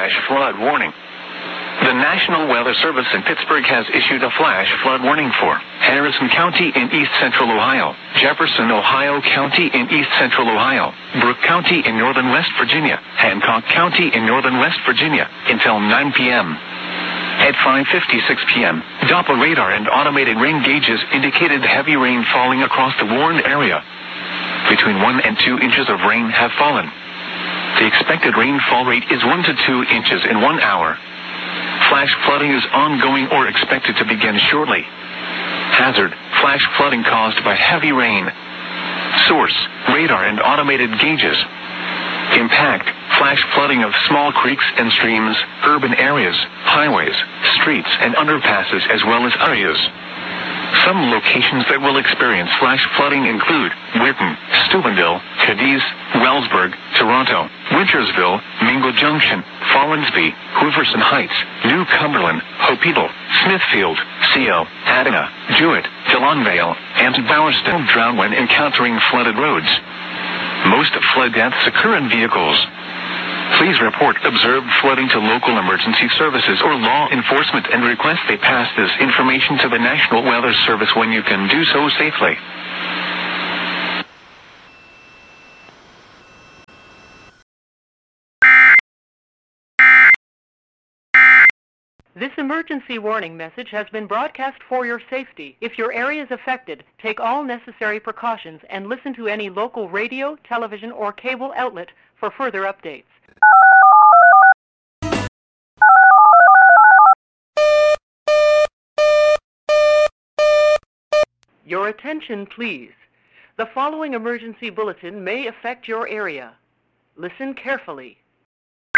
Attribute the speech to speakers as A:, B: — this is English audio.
A: flash flood warning. The National Weather Service in Pittsburgh has issued a flash flood warning for Harrison County in east central Ohio, Jefferson, Ohio County in east central Ohio, Brooke County in northern West Virginia, Hancock County in northern West Virginia, until 9 p.m. At 5:56 p.m., Doppler radar and automated rain gauges indicated heavy rain falling across the warned area. Between 1 and 2 inches of rain have fallen. The expected rainfall rate is 1 to 2 inches in 1 hour. Flash flooding is ongoing or expected to begin shortly. Hazard: flash flooding caused by heavy rain. Source: radar and automated gauges. Impact: flash flooding of small creeks and streams, urban areas, highways, streets and underpasses, as well as areas. Some locations that will experience flash flooding include Whitton, Steubenville, Cadiz, Wellsburg, Toronto, Wintersville, Mingo Junction, Follansbee, Hooverson Heights, New Cumberland, Hopeeville, Smithfield, Seal, Adana, Jewett, Dillonvale, and Bowerstown. Drown when encountering flooded roads. Most flood deaths occur in vehicles. Please report observed flooding to local emergency services or law enforcement and request they pass this information to the National Weather Service when you can do so safely.
B: This emergency warning message has been broadcast for your safety. If your area is affected, take all necessary precautions and listen to any local radio, television, or cable outlet for further updates. Your attention, please. The following emergency bulletin may affect your area. Listen carefully.